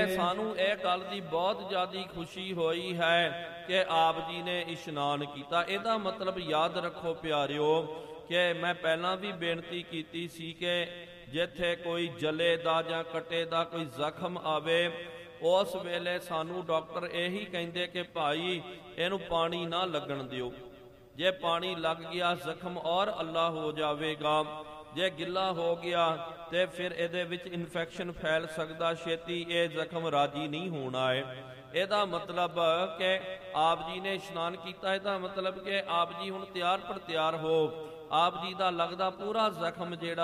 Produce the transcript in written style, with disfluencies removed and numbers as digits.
ਸਾਨੂੰ ਇਹ ਗੱਲ ਦੀ ਬਹੁਤ ਜ਼ਿਆਦਾ ਖੁਸ਼ੀ ਹੋਈ ਹੈ ਕਿ ਆਪ ਜੀ ਨੇ ਇਸ਼ਨਾਨ ਕੀਤਾ। ਇਹਦਾ ਮਤਲਬ ਯਾਦ ਰੱਖੋ ਪਿਆਰਿਓ ਕਿ ਮੈਂ ਪਹਿਲਾਂ ਵੀ ਬੇਨਤੀ ਕੀਤੀ ਸੀ ਕਿ ਜਿੱਥੇ ਕੋਈ ਜਲੇ ਦਾ ਜਾਂ ਕੱਟੇ ਦਾ ਕੋਈ ਜ਼ਖਮ ਆਵੇ ਉਸ ਵੇਲੇ ਸਾਨੂੰ ਡਾਕਟਰ ਇਹੀ ਕਹਿੰਦੇ ਕਿ ਭਾਈ ਇਹਨੂੰ ਪਾਣੀ ਨਾ ਲੱਗਣ ਦਿਓ। ਜੇ ਪਾਣੀ ਲੱਗ ਗਿਆ ਜ਼ਖਮ ਔਰ ਅੱਲਾ ਹੋ ਜਾਵੇਗਾ। ਜੇ ਗਿੱਲਾ ਹੋ ਗਿਆ ਤੇ ਫਿਰ ਇਹਦੇ ਵਿੱਚ ਇਨਫੈਕਸ਼ਨ ਫੈਲ ਸਕਦਾ, ਛੇਤੀ ਇਹ ਜ਼ਖਮ ਰਾਜੀ ਨਹੀਂ ਹੋਣਾ ਹੈ। ਇਹਦਾ ਮਤਲਬ ਕਿ ਆਪ ਜੀ ਨੇ ਇਸ਼ਨਾਨ ਕੀਤਾ, ਇਹਦਾ ਮਤਲਬ ਕਿ ਆਪ ਜੀ ਹੁਣ ਤਿਆਰ ਪਰ ਤਿਆਰ ਹੋ। ਆਪ ਜੀ ਦਾ ਲੱਗਦਾ ਪੂਰਾ ਜ਼ਖਮ ਜਿਹੜਾ